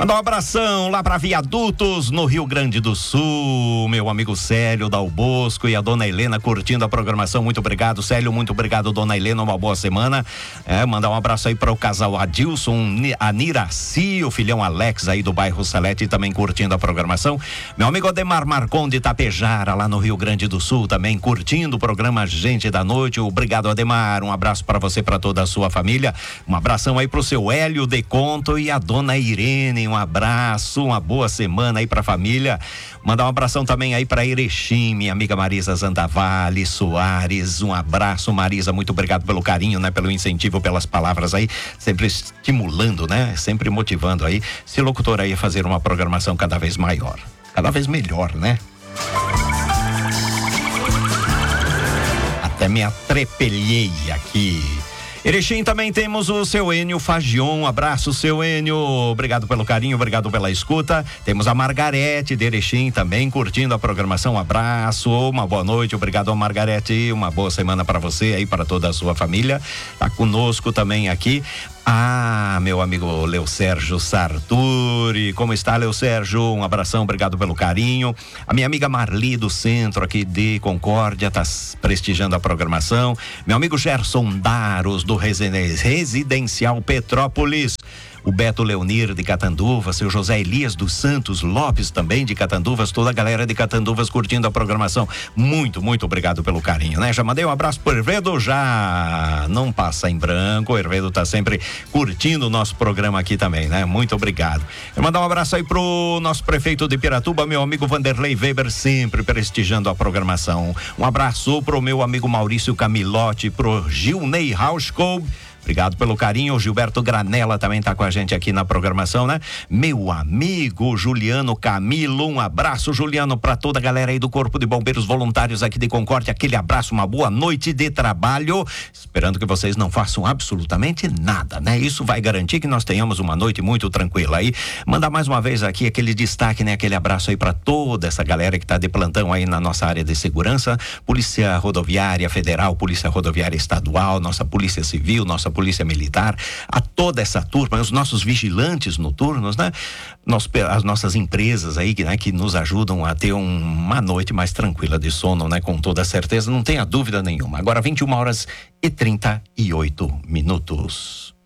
Mandar um abração lá para Viadutos, no Rio Grande do Sul. Meu amigo Célio Dal Bosco e a dona Helena curtindo a programação. Muito obrigado, Célio. Muito obrigado, dona Helena. Uma boa semana. Mandar um abraço aí para o casal Adilson, a Niraci, o filhão Alex aí do bairro Salete também curtindo a programação. Meu amigo Ademar Marcon de Itapejara, lá no Rio Grande do Sul, também curtindo o programa Gente da Noite. Obrigado, Ademar. Um abraço para você, para toda a sua família. Um abração aí pro seu Hélio Deconto e a dona Irene. Um abraço, uma boa semana aí pra família. Mandar um abração também aí pra Erechim, minha amiga Marisa Zandavalli Soares. Um abraço, Marisa, muito obrigado pelo carinho, né? Pelo incentivo, pelas palavras aí, sempre estimulando, né? Sempre motivando aí esse locutor aí a fazer uma programação cada vez maior, cada vez melhor, né? Até me atrepelhei aqui. Erechim também temos o seu Enio Fagion. Um abraço, seu Enio. Obrigado pelo carinho, obrigado pela escuta. Temos a Margarete de Erechim também curtindo a programação. Um abraço, uma boa noite. Obrigado, Margarete. Uma boa semana para você aí, para toda a sua família. Tá conosco também aqui. Meu amigo Leo Sérgio Sarturi. Como está, Leo Sérgio? Um abração, obrigado pelo carinho. A minha amiga Marli do centro aqui de Concórdia tá prestigiando a programação. Meu amigo Gerson Daros do Residencial Petrópolis. O Beto Leonir de Catanduvas, seu José Elias dos Santos Lopes também de Catanduvas, toda a galera de Catanduvas curtindo a programação. Muito, muito obrigado pelo carinho, né? Já mandei um abraço pro Hervedo, já não passa em branco, o Hervedo tá sempre curtindo o nosso programa aqui também, né? Muito obrigado. Eu mandar um abraço aí pro nosso prefeito de Piratuba, meu amigo Vanderlei Weber, sempre prestigiando a programação. Um abraço pro meu amigo Maurício Camilotti, pro Gilney Rauschkow. Obrigado pelo carinho. O Gilberto Granella também está com a gente aqui na programação, né? Meu amigo Juliano Camilo, um abraço, Juliano, para toda a galera aí do Corpo de Bombeiros Voluntários aqui de Concórdia. Aquele abraço, uma boa noite de trabalho. Esperando que vocês não façam absolutamente nada, né? Isso vai garantir que nós tenhamos uma noite muito tranquila aí. Mandar mais uma vez aqui aquele destaque, né? Aquele abraço aí para toda essa galera que está de plantão aí na nossa área de segurança. Polícia Rodoviária Federal, Polícia Rodoviária Estadual, nossa Polícia Civil, nossa Polícia Militar, a toda essa turma, os nossos vigilantes noturnos, né? As nossas empresas aí, né? Que nos ajudam a ter uma noite mais tranquila de sono, né? Com toda certeza, não tenha dúvida nenhuma. Agora 21h38.